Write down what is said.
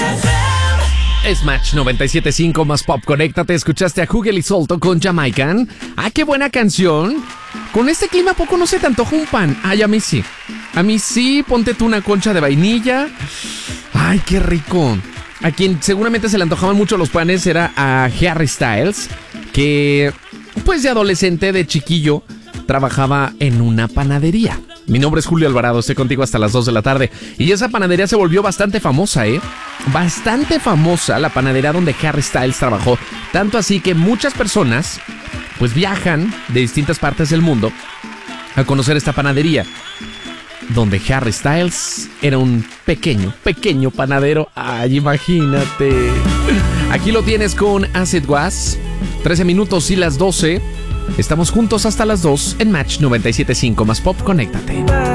Es Match 97.5 más pop. Conéctate, escuchaste a Hugel y Solto con Jamaican. ¡Ah, qué buena canción! Con este clima, ¿a poco no se te antoja un pan? Ay, a mí sí. A mí sí, ponte tú una concha de vainilla. ¡Ay, qué rico! A quien seguramente se le antojaban mucho los panes era a Harry Styles, que pues de adolescente, de chiquillo, trabajaba en una panadería. Mi nombre es Julio Alvarado, estoy contigo hasta las 2 de la tarde. Y esa panadería se volvió bastante famosa, ¿eh? Bastante famosa la panadería donde Harry Styles trabajó. Tanto así que muchas personas pues viajan de distintas partes del mundo a conocer esta panadería, donde Harry Styles era un pequeño panadero. Ay, imagínate. Aquí lo tienes con As It Was. 13 minutos y las 12. Estamos juntos hasta las 2 en Match 97.5 más pop. Conéctate.